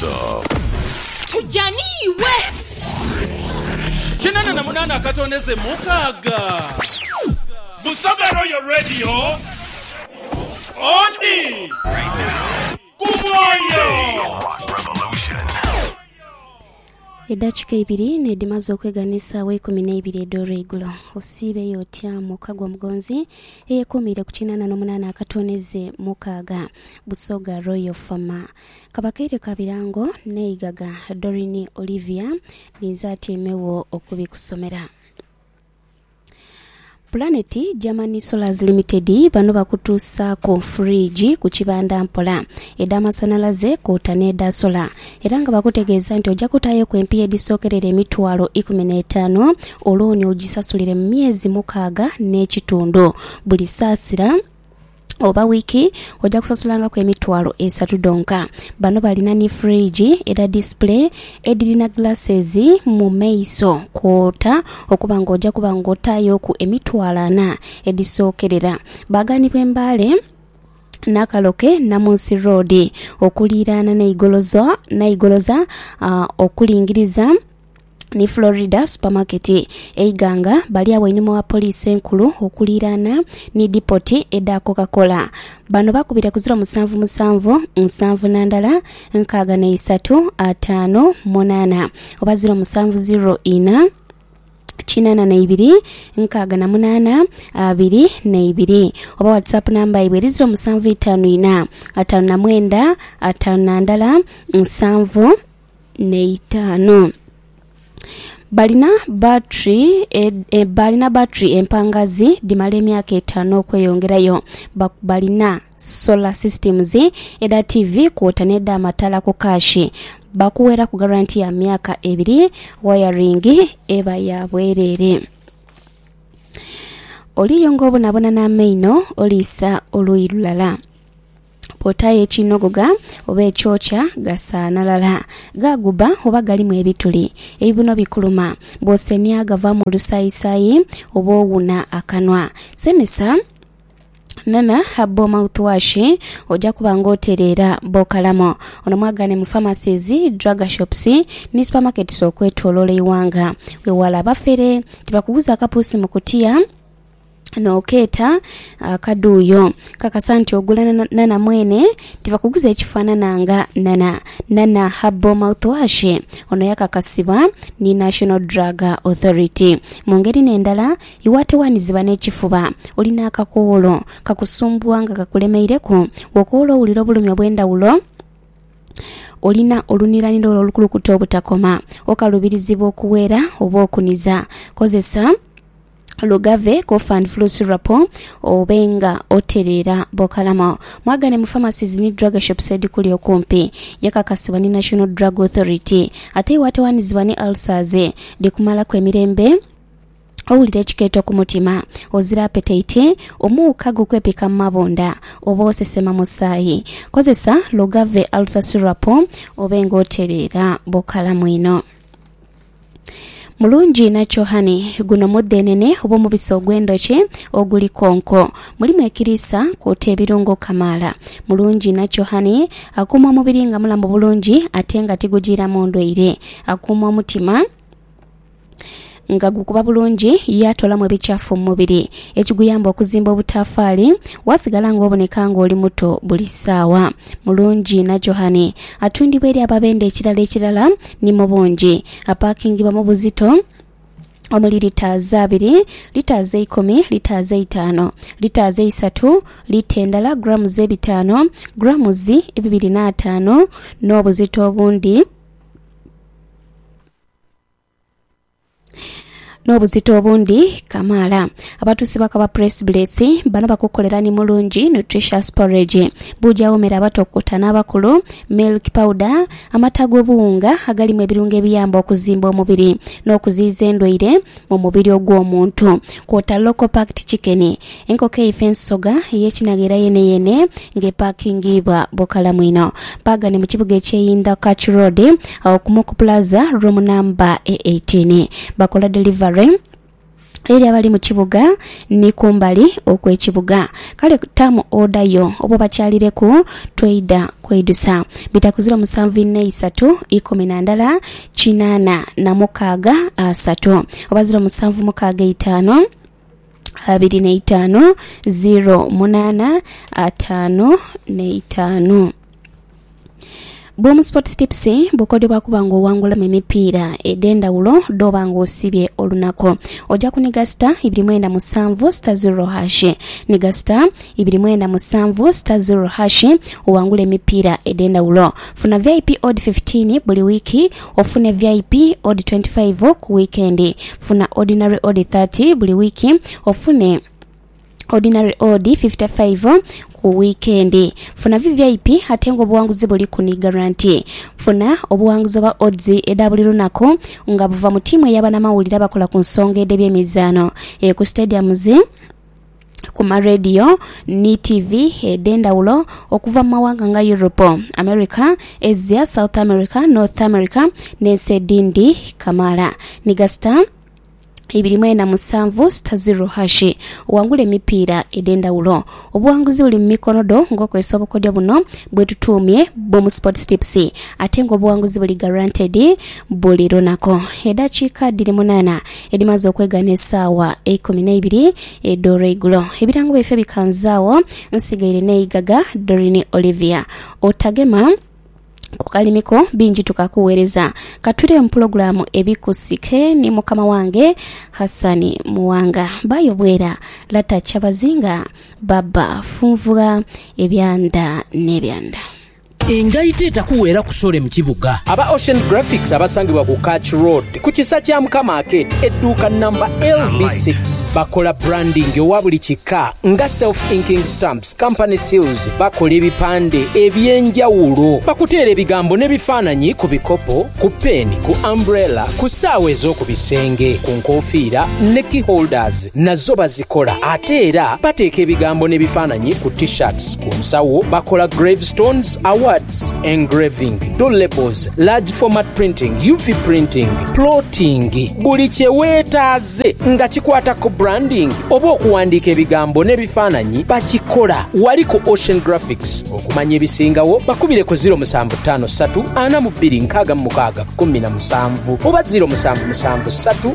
up. Tujani West. Chinana na munana katoneze mukaga. Busoga Royal Radio. Oni. Right now. Kumoyo. Rock Revolution. Edachika ibiri nedimazo okweganisa we 12 edoro igulo osibe yotya mukagwa mugonzi eyekumire kuchinana n'omunana akatoneze mukaga Busoga Royal Farmer kabakaire kabirango neigaga Dorini Olivia ninzati emewo okubikusomera. Planet Germany Solars Limited bano bakutusa ko fridge ku kibanda mpola edamasanalaze ko taneda solar eranga bakutegeeza nti ojja kutayo kwempi edisokerere emitwalo 15 oloni ogisasulire mu myezi mukaaga n'ekitundu buli saasira oba wiki ojja kusasulanga ku emitwalo 3 donka. Bano balina ni fridge era display edilina glasses mu meiso kwota okuba nga ojja kuba ngotayo ku emitwalo 4 edisokerera. Baganibwa embale Nakaloke Namunsi Road okulirana n'Igoloza okulingiriza ni Florida supermarket eiganga bali awainimo wa police enkulu okulirana ni depot eda Coca-Cola. Bano bakubira kuzira 777 nandala nkaga na 358 oba 0704 Chinana na 2 nkaga na 8 2 na 2 oba WhatsApp namba ibwe 0754 5 5 7 5. Balina battery empangazi dimale emyaka 5 okweyongerayo. Balina solar systems eda TV kwota nedda amatala ku kashi. Bakuwera ku guarantee ya myaka 2 wiring eba ya bwerere. Oliyongo obonabona n'amaino olisa oluyirulala. Potaye chinogoga oba echocha gasanalala gaguba oba galimu ebituli ebibuno bikuluma bosenya gava mu lusayisayi oba owuna akanwa senesa nana habo mouthwash ojja kuba ngoterera bokalamo ono mwagane mu pharmacies drug shops ni supermarkets okwetolola iwanga wewala bafere tibakuguza kapusi mu kutiya noketa kaduyo kakasanti ogula nana mwene tibakuguza ekifaanananga nana habo mouthwash ono yakakasibwa ni National Drug Authority. Mu ngeri n'endala iwatewanizibwa n'ekifuba olina akakoolo kakusumbwa nga kakulemeireko wokoolo owulira obulumi obw'endawulo olina oluniraniro olukulukuta obutakoma okalubirizibwa okuweera oba okuniza kozesa Lugave Kofan Flu Syrup obenga oterera bokalamo mwagane mu pharmacies ni drug shops edikuli okumpi yakakasibwa ni National Drug Authority ate watewanizibwa ni ulcers dikumala kwemirembe owulira ekikeeto ku mutima ozira appetite omuuka gukwepika mabonda oba osesema musaayi kozesa Lugave Ulcer Syrup obenga oterera bokalamo ino. Mulungi nacho hani guno mudenene obo mu bisogwendoche oguli konko mulimu ekirisa kwota ebirungo kamala. Mulungi nacho hani akuma omubiri nga mulamu bulungi ate nga tigugira mu ndwaire akuma omutima nga gukuba bulungi yatolamu ebichafu mu mubiri ekiguyamba okuzimba obutafaali wasigala nga oboneka nga oli muto buli ssaawa. Mulungi na Johani atundibwa eri ababende ekirala ni mu bungi apakingibwa mu buzito omuli lita 2, lita 10, lita 5, lita 3, lita endala gramu 5, gramu 205 n'obuzito obundi n'obuzito obundi kamala. Abatusi bakaba press blitz bano bakukolera ni Mulungi nutritious porridge buja omera batokota n'abakulu milk powder amata g'obuwunga agalimu ebirungo ebiyamba okuzimba omubiri n'okuziiza endwaire mu mubiri ogw'omuntu kwota local packed chicken enkoko ey'ensoga ey'ekinagira yene ng'epakingibwa bokalamu ino pagane mu kibuga ekyeyinda Catch Road Kumuku Plaza room number 18 bakola delivery eri abali mu kibuga ne kumbali okw'ekibuga. Kale tamu odayo obo bakyalire ku tweida kwedusa bitakuzira 743 8 na mukaaga 3 obazira 765 25 08 5 Boom Sports Tips bukodebwa kubanga owangula emipiira edendawulo dobanga osibye olunako ojja kuniga star 297*0# niga star 297*0# owangula emipiira edendawulo. Funa VIP odd 15 buli wiki ofune VIP odd 25 ku weekend. Funa ordinary odd 30 buli wiki ofune ordinary odd 55 ku weekend. Funa VIP atengo obuwanguzi buli kuni guarantee. Funa obuwanguzi ba odds edabuli lunako nga buva mu timu ey'abana mawulira bakola ku nsonga ed'ebyemizano ku stadiums ku radio ni TV edendawulo okuva mu mawanga nga Europe, America, Asia, South America, North America n'ensedindi kamala. Nigasta 297*0# wangule emipiira edendawulo. Obuwanguzi buli mu mikonodo ng'okwesa obukodyo buno bwe tutumye Boom Sports Tips ate ng'obuwanguzi buli guaranteed buli lunako. Edakiika 8 edimaze okwegana essaawa 12 edoora egulo. Ebirango byaffe bikanzaawo nsigaire neyigaga Dorini Olivia otagema kukalimiko bingi tukakuweereza katule mu programu ebikusike ni mukama wange Hassani Muwanga bayobwera lata chabazinga baba funvuga ebyanda n'ebyanda. Engaite takuwera kusole mu kibuga. Aba Ocean Graphics abasangibwa ku Catch Road ku kisa kya Mukama Market edduuka number LB6 bakola branding owa buli kika nga self inking stamps, company seals, bakola ebipande ebyenjawulo, bakuteera ebigambo n'ebifaananyi ku bikopo, ku peni, ku umbrella, ku ssaawa ez'oku bisenge, ku nkofiira ne key holders nazo bazikola. Ate era bateeka ebigambo n'ebifaananyi ku t-shirts, ku nsawo, bakola gravestones, awards, engraving, door labels, large format printing, UV printing, plotting, buli kyeweetaaze nga kikwata ku branding oba okuwandiika ebigambo n'ebifaananyi bakikola. Wali ku Ocean Graphics. Okumanya ebisingawo bakubire ku 0753 42 17 oba 0773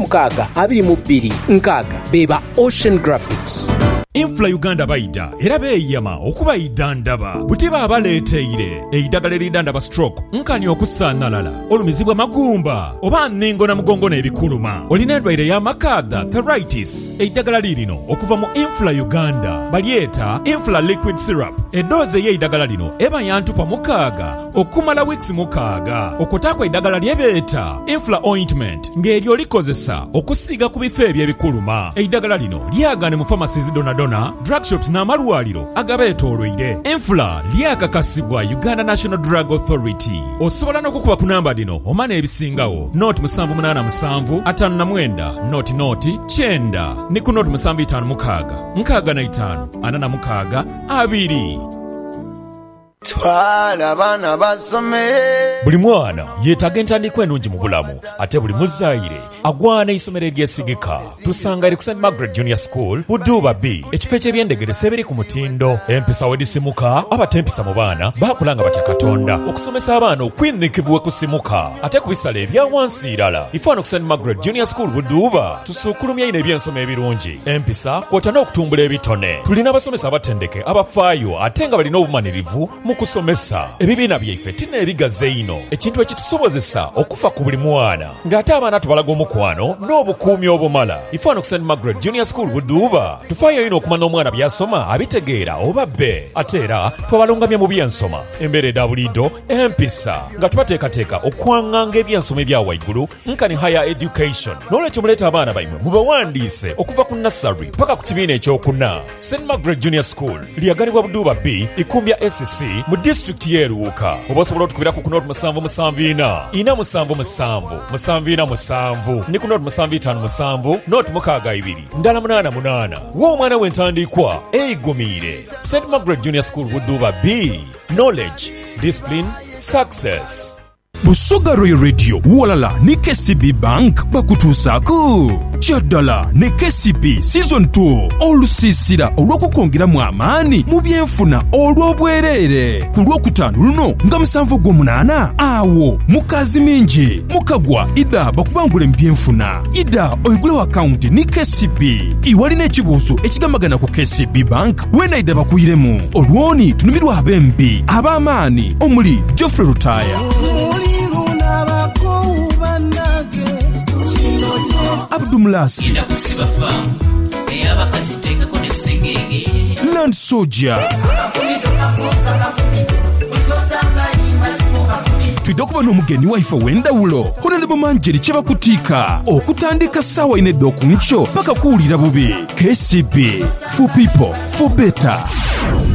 96 beba Ocean Graphics. Infla Uganda baida era beeyama okuba idandaba butiba abaleeteire eidagala eridandaba stroke nkani okusaanalala olumizibwa magumba oba nningo na mugongo n'ebikuluma olina endwaire y'amakadha arthritis eidagala lirino okuva mu Infla Uganda balyeta Infla liquid syrup. Eddoozi y'eidagala lino eba yantupa 6 okumala weeks 6 okwotaako eidagala lyebeeta Infla ointment ng'eryo likozesa okusiiga ku bifo eby'ebikuluma. Eidagala lino lyagane mu pharmacies donadona, drug shops n'amalwaliro agabeetoolwire. Infla lyakakasibwa Uganda National Drug Authority. Osobola n'okukuba ku namba dino omana ebisingawo noti 787 59 noti 9 ne ku noti 756 65 46 2. Twala bana basome. Buli mwana yeetaga entandikwa ennungi mu bulamu ate buli muzaire agwana isomero eryesigika. Tusanga eri ku St. Margaret Junior School Buduba B ekifo eky'ebyendegeresa ebiri ku mutindo. Empisa wedisimuka abatempisa mu baana bakulanga batya Katonda okusomesa abaana okwinnikivu wekusimuka ate ku bisala ebya wansi irala. Ifaano ku St. Margaret Junior School Buduba tusukulumya ino ebyensoma ebirungi empisa kwota n'okutumbula ebitone. Tulina abasomesa abatendeke abafaayo ate nga balina obumanirivu mu kusomesa. Ebibiina byaife tinneebigaze ino ekintu ekitusobozesa okufa ku buli mwana ng'ate abaana tubalaga omukwano n'obukuumi obumala. Ifaano ku St. Margaret Junior School Buduba tufaayo ino okumanya omwana byasoma abitegeera oba bbe ate era twabalungamya mu byensoma embeera edabuliddo empisa nga tubateekateeka okwaŋŋanga ebyensoma ebya waigulu nkani higher education. N'olwekyo muleeta abaana baimwe mubawandiise okuva ku nursery paka ku kibiina ekyokuna. St. Margaret Junior School lyaganibwa Buduba B ikumbya SC mu district y'Eruuka. Oba osobola otukubira ku noti 774 477 ne ku noti 757 noti 62 ndala 88 w'omwana w'entandikwa eyigumiire. St. Margaret Junior School Buduba B. Knowledge, discipline, success. Busoga Royal Radio walala ne KCB Bank bakutuusaako. Kyaddala ne KCB Season 2 olusiisira olw'okukongeramu amaani mu byenfuna olw'obwereere ku Lwokutaano luno nga 7/8 awo mukazi mingi mukagwa ida bakubangula mu byenfuna ida oyigule wa account ne KCB iwalina ekibuuzo ekigamagana ku KCB Bank wena ida bakuyiremu olwoni tunumirwa abembi ab'amaani omuli Geoffrey Rutaya Abdumlasi Land Soldier Tuidokuba n'omugeni waifa w'endawulo Honorable Manjeri Kyebakutiika okutandika ssaawa 4 okunkyo paka kuwulira bubi KCB for people for better.